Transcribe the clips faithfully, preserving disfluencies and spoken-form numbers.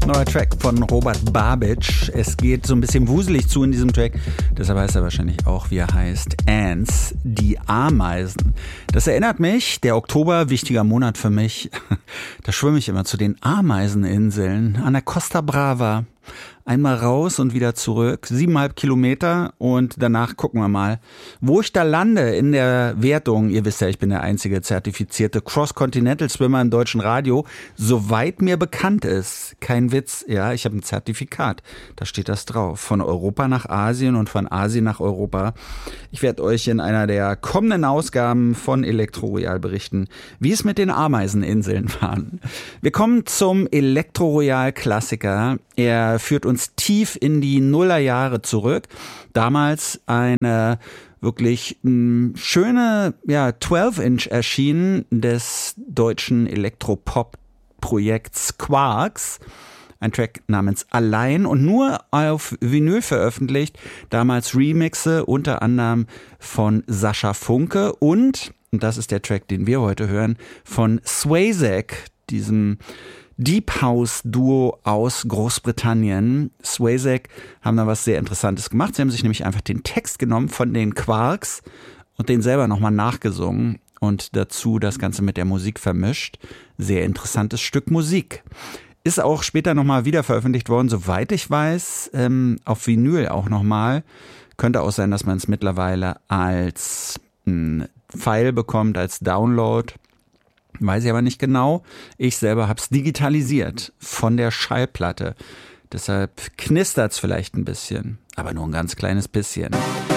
Neuer Track von Robert Babic. Es geht so ein bisschen wuselig zu in diesem Track. Deshalb heißt er wahrscheinlich auch, wie er heißt, Ants, die Ameisen. Das erinnert mich, der Oktober, wichtiger Monat für mich. Da schwimme ich immer zu den Ameiseninseln an der Costa Brava. Einmal raus und wieder zurück, siebeneinhalb Kilometer und danach gucken wir mal, wo ich da lande in der Wertung. Ihr wisst ja, ich bin der einzige zertifizierte Cross-Continental-Swimmer im deutschen Radio, soweit mir bekannt ist. Kein Witz, ja, ich habe ein Zertifikat, da steht das drauf. Von Europa nach Asien und von Asien nach Europa. Ich werde euch in einer der kommenden Ausgaben von Elektro-Royal berichten, wie es mit den Ameiseninseln war. Wir kommen zum Elektro-Royal-Klassiker. Er führt uns tief in die Nullerjahre zurück. Damals eine wirklich mh, schöne ja, zwölf Inch erschienen des deutschen Elektropop-Projekts Quarks. Ein Track namens Allein und nur auf Vinyl veröffentlicht. Damals Remixe, unter anderem von Sascha Funke und, und das ist der Track, den wir heute hören, von Swayzek, diesem Deep House Duo aus Großbritannien. Swayzek haben da was sehr Interessantes gemacht. Sie haben sich nämlich einfach den Text genommen von den Quarks und den selber nochmal nachgesungen und dazu das Ganze mit der Musik vermischt. Sehr interessantes Stück Musik. Ist auch später nochmal wieder veröffentlicht worden, soweit ich weiß, ähm, auf Vinyl auch nochmal. Könnte auch sein, dass man es mittlerweile als mh, File bekommt, als Download. Weiß ich aber nicht genau. Ich selber habe es digitalisiert von der Schallplatte. Deshalb knistert es vielleicht ein bisschen, aber nur ein ganz kleines bisschen.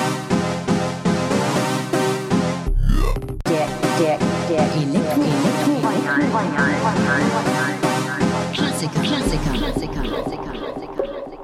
Der, der, der Elektro, Elektro, Klassiker, Klassiker, Klassiker, Klassiker.